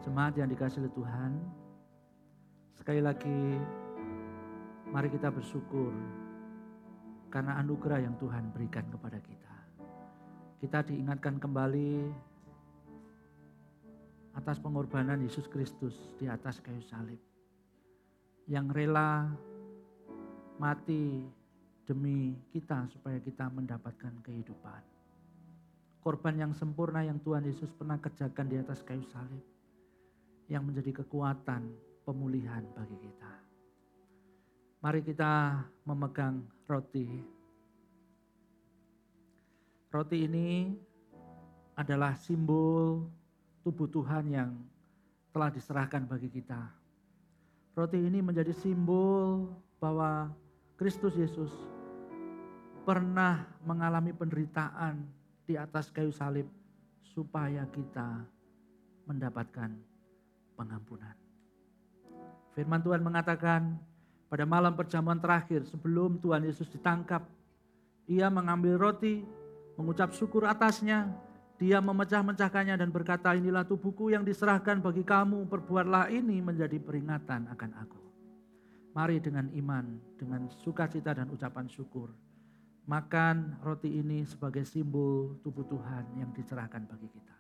Jemaat yang dikasihi oleh Tuhan, sekali lagi mari kita bersyukur karena anugerah yang Tuhan berikan kepada kita. Kita diingatkan kembali atas pengorbanan Yesus Kristus di atas kayu salib, yang rela mati demi kita supaya kita mendapatkan kehidupan. Korban yang sempurna yang Tuhan Yesus pernah kerjakan di atas kayu salib, yang menjadi kekuatan pemulihan bagi kita. Mari kita memegang roti. Roti ini adalah simbol tubuh Tuhan yang telah diserahkan bagi kita. Roti ini menjadi simbol bahwa Kristus Yesus pernah mengalami penderitaan di atas kayu salib supaya kita mendapatkan pengampunan. Firman Tuhan mengatakan pada malam perjamuan terakhir sebelum Tuhan Yesus ditangkap, ia mengambil roti, mengucap syukur atasnya, dia memecah-mecahkannya dan berkata, inilah tubuhku yang diserahkan bagi kamu, perbuatlah ini menjadi peringatan akan aku. Mari dengan iman, dengan sukacita dan ucapan syukur, makan roti ini sebagai simbol tubuh Tuhan yang diserahkan bagi kita.